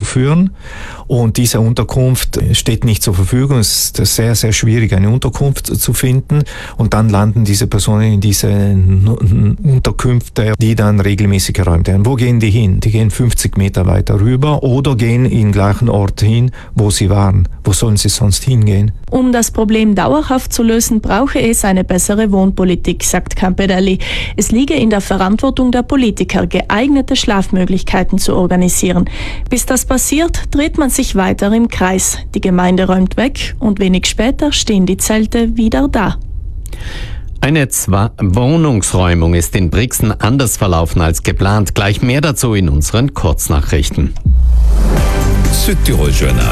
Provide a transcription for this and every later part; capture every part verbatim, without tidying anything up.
führen. Und diese Unterkunft steht nicht zur Verfügung. Es ist sehr, sehr schwierig, eine Unterkunft zu finden. Und dann landen diese Personen in diese Unterkünfte, die dann regelmäßig geräumt werden. Wo gehen die hin? Die gehen fünfzig Meter weiter rüber oder gehen in den gleichen Ort hin, wo sie waren. Wo sollen sie sonst hingehen? Um das Problem dauerhaft zu lösen, brauche es eine bessere Wohnpolitik, sagt Campedelli. Es liege in der Verantwortung der Politiker, geeignete Schlafmöglichkeiten zu organisieren. Bis das passiert, dreht man sich weiter im Kreis. Die Gemeinde räumt weg und wenig später stehen die Zelte wieder da. Eine Zwa- Wohnungsräumung ist in Brixen anders verlaufen als geplant. Gleich mehr dazu in unseren Kurznachrichten. Südtirol Journal.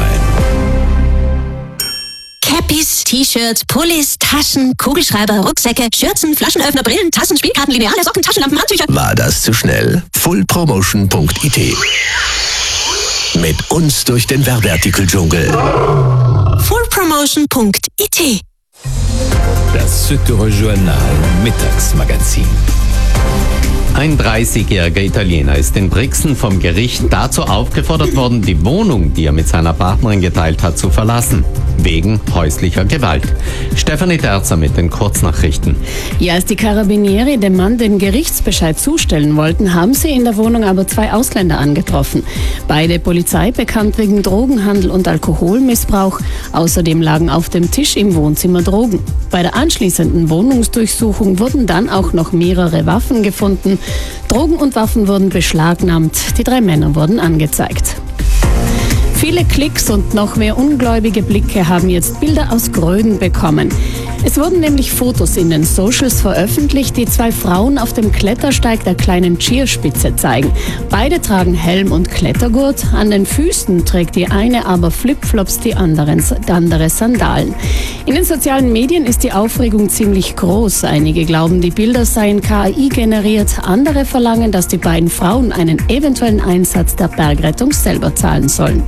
Cappies, T-Shirts, Pullis, Taschen, Kugelschreiber, Rucksäcke, Schürzen, Flaschenöffner, Brillen, Tassen, Spielkarten, Lineale, Socken, Taschenlampen, Handtücher. War das zu schnell? full promotion punkt i t. Mit uns durch den Werbeartikeldschungel. full promotion punkt i t. Das Südtirol Journal Mittagsmagazin. Ein dreißigjähriger Italiener ist in Brixen vom Gericht dazu aufgefordert worden, die Wohnung, die er mit seiner Partnerin geteilt hat, zu verlassen. Wegen häuslicher Gewalt. Stefanie Terzer mit den Kurznachrichten. Ja, als die Carabinieri dem Mann den Gerichtsbescheid zustellen wollten, haben sie in der Wohnung aber zwei Ausländer angetroffen. Beide Polizei bekannt wegen Drogenhandel und Alkoholmissbrauch. Außerdem lagen auf dem Tisch im Wohnzimmer Drogen. Bei der anschließenden Wohnungsdurchsuchung wurden dann auch noch mehrere Waffen gefunden. Drogen und Waffen wurden beschlagnahmt. Die drei Männer wurden angezeigt. Viele Klicks und noch mehr ungläubige Blicke haben jetzt Bilder aus Gröden bekommen. Es wurden nämlich Fotos in den Socials veröffentlicht, die zwei Frauen auf dem Klettersteig der kleinen Tschierspitze zeigen. Beide tragen Helm und Klettergurt, an den Füßen trägt die eine aber Flipflops, die anderen, die andere Sandalen. In den sozialen Medien ist die Aufregung ziemlich groß. Einige glauben, die Bilder seien K I generiert, andere verlangen, dass die beiden Frauen einen eventuellen Einsatz der Bergrettung selber zahlen sollen.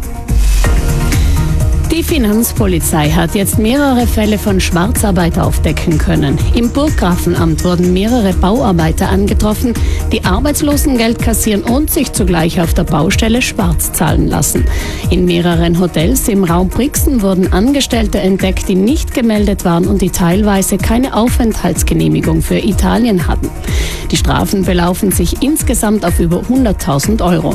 Die Finanzpolizei hat jetzt mehrere Fälle von Schwarzarbeit aufdecken können. Im Burggrafenamt wurden mehrere Bauarbeiter angetroffen, die Arbeitslosengeld kassieren und sich zugleich auf der Baustelle schwarz zahlen lassen. In mehreren Hotels im Raum Brixen wurden Angestellte entdeckt, die nicht gemeldet waren und die teilweise keine Aufenthaltsgenehmigung für Italien hatten. Die Strafen belaufen sich insgesamt auf über hunderttausend Euro.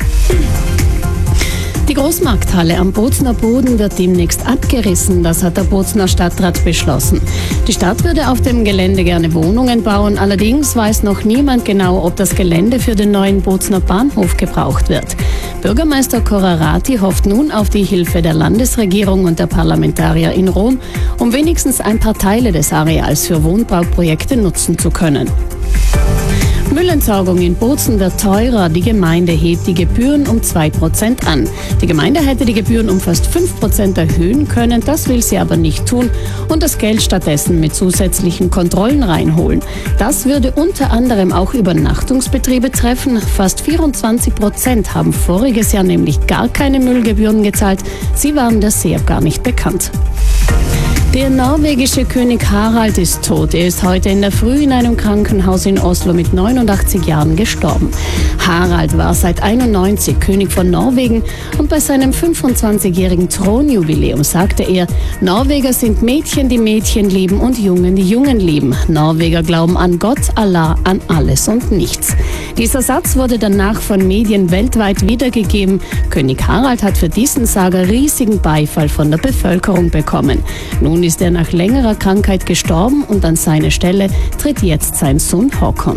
Die Großmarkthalle am Bozner Boden wird demnächst abgerissen, das hat der Bozner Stadtrat beschlossen. Die Stadt würde auf dem Gelände gerne Wohnungen bauen, allerdings weiß noch niemand genau, ob das Gelände für den neuen Bozner Bahnhof gebraucht wird. Bürgermeister Corrarati hofft nun auf die Hilfe der Landesregierung und der Parlamentarier in Rom, um wenigstens ein paar Teile des Areals für Wohnbauprojekte nutzen zu können. Müllentsorgung in Bozen wird teurer. Die Gemeinde hebt die Gebühren um zwei Prozent an. Die Gemeinde hätte die Gebühren um fast fünf Prozent erhöhen können, das will sie aber nicht tun und das Geld stattdessen mit zusätzlichen Kontrollen reinholen. Das würde unter anderem auch Übernachtungsbetriebe treffen. Fast vierundzwanzig Prozent haben voriges Jahr nämlich gar keine Müllgebühren gezahlt. Sie waren der S E A gar nicht bekannt. Der norwegische König Harald ist tot. Er ist heute in der Früh in einem Krankenhaus in Oslo mit neunundachtzig Jahren gestorben. Harald war seit einundneunzig König von Norwegen und bei seinem fünfundzwanzigjährigen Thronjubiläum sagte er, Norweger sind Mädchen, die Mädchen lieben und Jungen, die Jungen lieben. Norweger glauben an Gott, Allah, an alles und nichts. Dieser Satz wurde danach von Medien weltweit wiedergegeben. König Harald hat für diesen Sager riesigen Beifall von der Bevölkerung bekommen. Nun ist er nach längerer Krankheit gestorben und an seine Stelle tritt jetzt sein Sohn Håkon.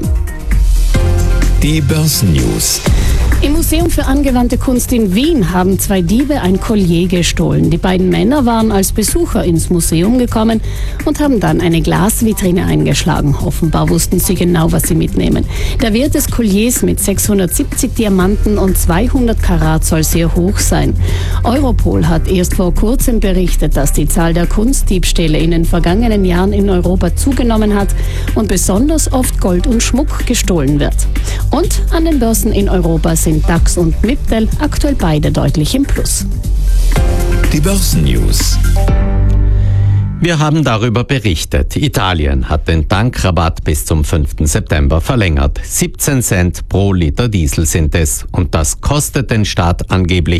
Die Börsennews. Im Museum für angewandte Kunst in Wien haben zwei Diebe ein Collier gestohlen. Die beiden Männer waren als Besucher ins Museum gekommen und haben dann eine Glasvitrine eingeschlagen. Offenbar wussten sie genau, was sie mitnehmen. Der Wert des Colliers mit sechshundertsiebzig Diamanten und zweihundert Karat soll sehr hoch sein. Europol hat erst vor kurzem berichtet, dass die Zahl der Kunstdiebstähle in den vergangenen Jahren in Europa zugenommen hat und besonders oft Gold und Schmuck gestohlen wird. Und an den Börsen in Europa sind DAX und MIPTEL aktuell beide deutlich im Plus. Die Börsennews. Wir haben darüber berichtet. Italien hat den Tankrabatt bis zum fünften September verlängert. siebzehn Cent pro Liter Diesel sind es. Und das kostet den Staat angeblich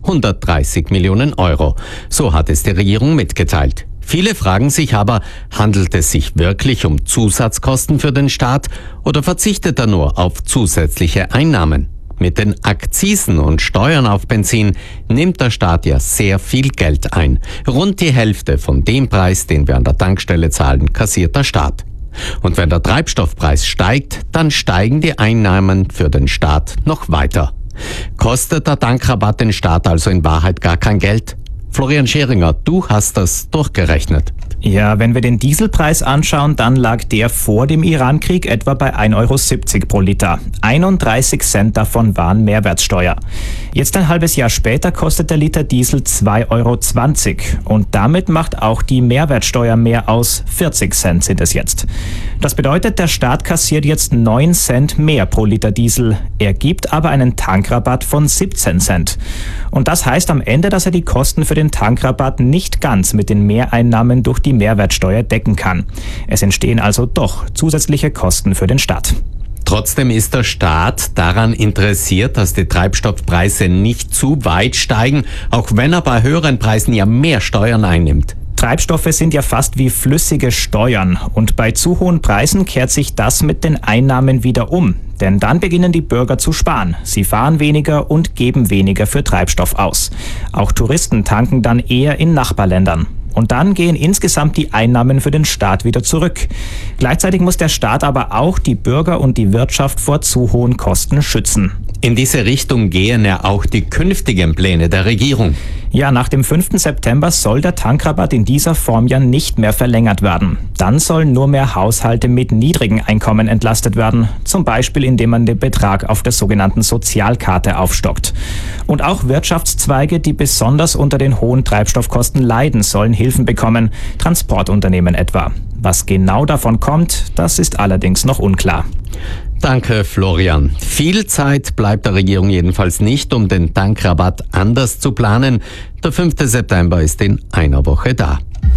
hundertdreißig Millionen Euro. So hat es die Regierung mitgeteilt. Viele fragen sich aber, handelt es sich wirklich um Zusatzkosten für den Staat oder verzichtet er nur auf zusätzliche Einnahmen? Mit den Akzisen und Steuern auf Benzin nimmt der Staat ja sehr viel Geld ein. Rund die Hälfte von dem Preis, den wir an der Tankstelle zahlen, kassiert der Staat. Und wenn der Treibstoffpreis steigt, dann steigen die Einnahmen für den Staat noch weiter. Kostet der Tankrabatt den Staat also in Wahrheit gar kein Geld? Florian Scheringer, du hast das durchgerechnet. Ja, wenn wir den Dieselpreis anschauen, dann lag der vor dem Irankrieg etwa bei ein Euro siebzig pro Liter. einunddreißig Cent davon waren Mehrwertsteuer. Jetzt ein halbes Jahr später kostet der Liter Diesel zwei Euro zwanzig. Und damit macht auch die Mehrwertsteuer mehr aus. vierzig Cent sind es jetzt. Das bedeutet, der Staat kassiert jetzt neun Cent mehr pro Liter Diesel. Er gibt aber einen Tankrabatt von siebzehn Cent. Und das heißt am Ende, dass er die Kosten für den Tankrabatt nicht ganz mit den Mehreinnahmen durch die Mehrwertsteuer decken kann. Es entstehen also doch zusätzliche Kosten für den Staat. Trotzdem ist der Staat daran interessiert, dass die Treibstoffpreise nicht zu weit steigen, auch wenn er bei höheren Preisen ja mehr Steuern einnimmt. Treibstoffe sind ja fast wie flüssige Steuern und bei zu hohen Preisen kehrt sich das mit den Einnahmen wieder um. Denn dann beginnen die Bürger zu sparen. Sie fahren weniger und geben weniger für Treibstoff aus. Auch Touristen tanken dann eher in Nachbarländern. Und dann gehen insgesamt die Einnahmen für den Staat wieder zurück. Gleichzeitig muss der Staat aber auch die Bürger und die Wirtschaft vor zu hohen Kosten schützen. In diese Richtung gehen ja auch die künftigen Pläne der Regierung. Ja, nach dem fünften September soll der Tankrabatt in dieser Form ja nicht mehr verlängert werden. Dann sollen nur mehr Haushalte mit niedrigen Einkommen entlastet werden, zum Beispiel indem man den Betrag auf der sogenannten Sozialkarte aufstockt. Und auch Wirtschaftszweige, die besonders unter den hohen Treibstoffkosten leiden, sollen Hilfen bekommen, Transportunternehmen etwa. Was genau davon kommt, das ist allerdings noch unklar. Danke, Florian. Viel Zeit bleibt der Regierung jedenfalls nicht, um den Tankrabatt anders zu planen. Der fünfte September ist in einer Woche da.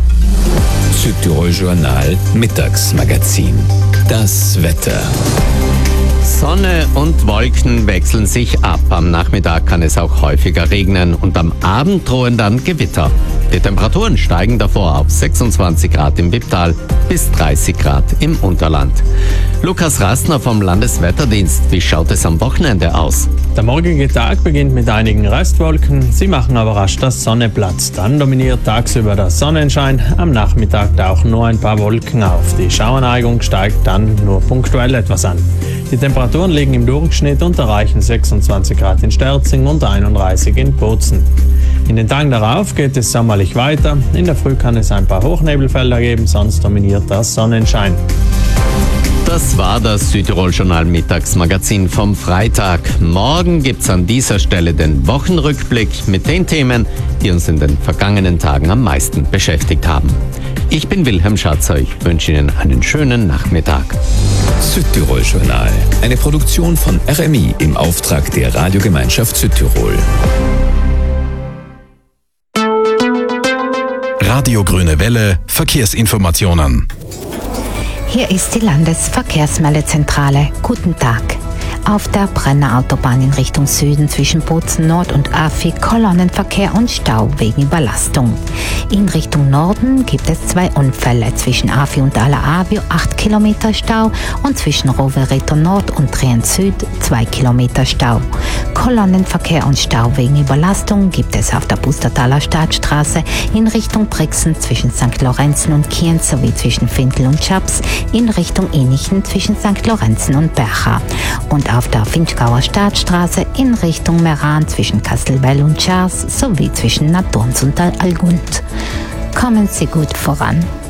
Südtirol Journal Mittagsmagazin. Das Wetter. Sonne und Wolken wechseln sich ab. Am Nachmittag kann es auch häufiger regnen und am Abend drohen dann Gewitter. Die Temperaturen steigen davor auf sechsundzwanzig Grad im Wipptal bis dreißig Grad im Unterland. Lukas Rastner vom Landeswetterdienst, wie schaut es am Wochenende aus? Der morgige Tag beginnt mit einigen Restwolken, sie machen aber rasch das Sonne Platz. Dann dominiert tagsüber der Sonnenschein, am Nachmittag tauchen nur ein paar Wolken auf. Die Schauerneigung steigt dann nur punktuell etwas an. Die Temperaturen liegen im Durchschnitt und erreichen sechsundzwanzig Grad in Sterzing und einunddreißig in Bozen. In den Tagen darauf geht es sommerlich weiter. In der Früh kann es ein paar Hochnebelfelder geben, sonst dominiert der Sonnenschein. Das war das Südtirol-Journal Mittagsmagazin vom Freitag. Morgen gibt's an dieser Stelle den Wochenrückblick mit den Themen, die uns in den vergangenen Tagen am meisten beschäftigt haben. Ich bin Wilhelm Schatzer, ich wünsche Ihnen einen schönen Nachmittag. Südtirol-Journal, eine Produktion von R M I im Auftrag der Radiogemeinschaft Südtirol. Radio Grüne Welle, Verkehrsinformationen. Hier ist die Landesverkehrsmeldezentrale. Guten Tag. Auf der Brenner Autobahn in Richtung Süden zwischen Bozen Nord und Afi Kolonnenverkehr und Stau wegen Überlastung. In Richtung Norden gibt es zwei Unfälle. Zwischen Afi und Ala-Avio acht Kilometer Stau und zwischen Rovereto Nord und Trient Süd zwei Kilometer Stau. Kolonnenverkehr und Stau wegen Überlastung gibt es auf der Pustertaler Stadtstraße in Richtung Brixen zwischen Sankt Lorenzen und Kienz sowie zwischen Findel und Schaps in Richtung Inichen zwischen Sankt Lorenzen und Bercha. Und auf der Finchgauer Stadtstraße in Richtung Meran zwischen Kastelbell und Schars sowie zwischen Naturns und Algund. Kommen Sie gut voran.